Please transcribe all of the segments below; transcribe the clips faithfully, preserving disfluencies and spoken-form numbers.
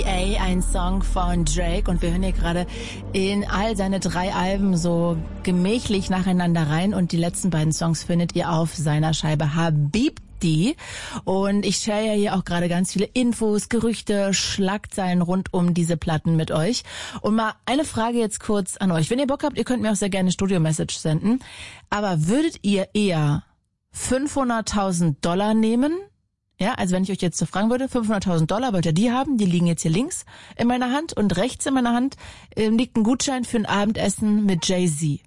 Ein Song von Drake und wir hören hier gerade in all seine drei Alben so gemächlich nacheinander rein und die letzten beiden Songs findet ihr auf seiner Scheibe Habibti. Und ich share ja hier auch gerade ganz viele Infos, Gerüchte, Schlagzeilen rund um diese Platten mit euch. Und mal eine Frage jetzt kurz an euch. Wenn ihr Bock habt, ihr könnt mir auch sehr gerne Studio-Message senden. Aber würdet ihr eher fünfhunderttausend Dollar nehmen? Ja, also wenn ich euch jetzt so fragen würde, fünfhunderttausend Dollar wollt ihr die haben, die liegen jetzt hier links in meiner Hand und rechts in meiner Hand äh, liegt ein Gutschein für ein Abendessen mit Jay-Z.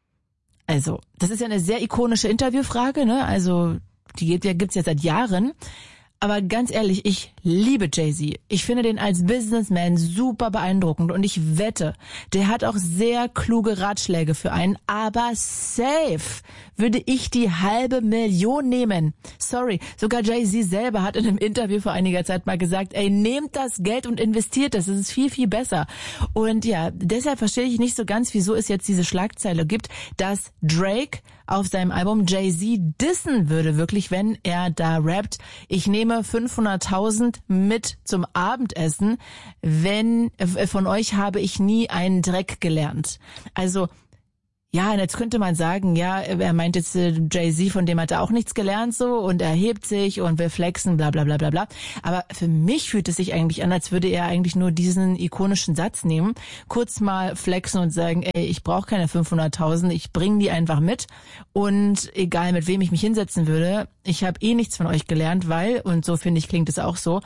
Also, das ist ja eine sehr ikonische Interviewfrage, ne? Also, die geht ja, gibt's ja seit Jahren. Aber ganz ehrlich, ich liebe Jay-Z. Ich finde den als Businessman super beeindruckend und ich wette, der hat auch sehr kluge Ratschläge für einen, aber safe würde ich die halbe Million nehmen. Sorry, sogar Jay-Z selber hat in einem Interview vor einiger Zeit mal gesagt, ey, nehmt das Geld und investiert das, es ist viel, viel besser. Und ja, deshalb verstehe ich nicht so ganz, wieso es jetzt diese Schlagzeile gibt, dass Drake auf seinem Album Jay-Z dissen würde, wirklich, wenn er da rappt, ich nehme fünfhunderttausend mit zum Abendessen, wenn äh, von euch habe ich nie einen Dreck gelernt. Also, ja, und jetzt könnte man sagen, ja, er meint jetzt äh, Jay-Z, von dem hat er auch nichts gelernt so und er hebt sich und will flexen, bla bla bla bla bla. Aber für mich fühlt es sich eigentlich an, als würde er eigentlich nur diesen ikonischen Satz nehmen, kurz mal flexen und sagen, ey, ich brauche keine fünfhunderttausend, ich bringe die einfach mit und egal mit wem ich mich hinsetzen würde, ich habe eh nichts von euch gelernt, weil, und so finde ich, klingt es auch so,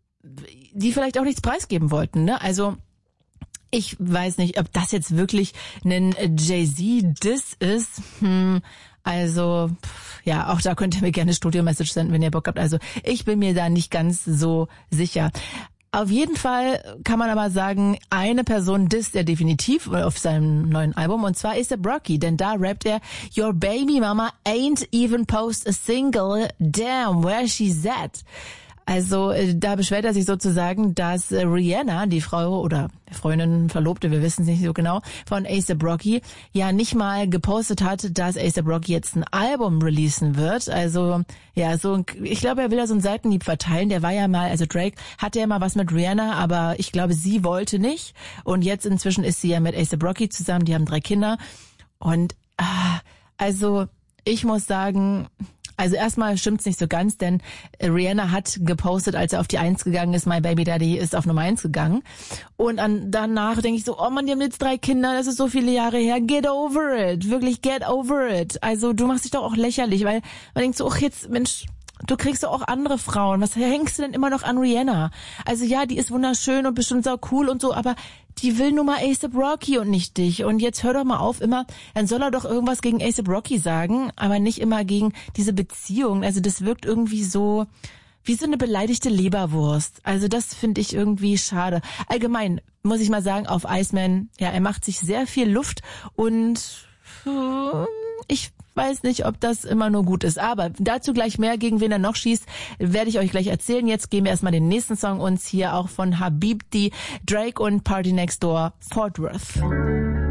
die vielleicht auch nichts preisgeben wollten, ne? Also ich weiß nicht, ob das jetzt wirklich ein Jay-Z-Diss ist. Hm, also, ja, auch da könnt ihr mir gerne Studio-Message senden, wenn ihr Bock habt. Also, ich bin mir da nicht ganz so sicher. Auf jeden Fall kann man aber sagen, eine Person disst er definitiv auf seinem neuen Album und zwar A$AP Rocky, denn da rappt er Your baby mama ain't even post a single, damn, where she's at. Also da beschwert er sich sozusagen, dass Rihanna, die Frau oder Freundin, Verlobte, wir wissen es nicht so genau, von A$AP Rocky, ja nicht mal gepostet hat, dass A$AP Rocky jetzt ein Album releasen wird. Also ja, so ich glaube, er will da so einen Seitenhieb verteilen. Der war ja mal, also Drake hatte ja mal was mit Rihanna, aber ich glaube, sie wollte nicht. Und jetzt inzwischen ist sie ja mit A$AP Rocky zusammen, die haben drei Kinder. Und ah, also ich muss sagen, also erstmal stimmt's nicht so ganz, denn Rihanna hat gepostet, als er auf die Eins gegangen ist, My Baby Daddy ist auf Nummer Eins gegangen. Und an, danach denke ich so, oh Mann, die haben jetzt drei Kinder, das ist so viele Jahre her, get over it, wirklich get over it. Also du machst dich doch auch lächerlich, weil man denkt so, ach jetzt, Mensch, du kriegst doch auch andere Frauen, was hängst du denn immer noch an Rihanna? Also ja, die ist wunderschön und bestimmt sau cool und so, aber die will nur mal A$AP Rocky und nicht dich. Und jetzt hör doch mal auf, immer, dann soll er doch irgendwas gegen A$AP Rocky sagen, aber nicht immer gegen diese Beziehung. Also das wirkt irgendwie so wie so eine beleidigte Leberwurst. Also das finde ich irgendwie schade. Allgemein muss ich mal sagen, auf Iceman, ja, er macht sich sehr viel Luft und ich weiß nicht, ob das immer nur gut ist. Aber dazu gleich mehr, gegen wen er noch schießt, werde ich euch gleich erzählen. Jetzt gehen wir erstmal den nächsten Song uns hier auch von Habibti, Drake und Party Next Door, Fort Worth.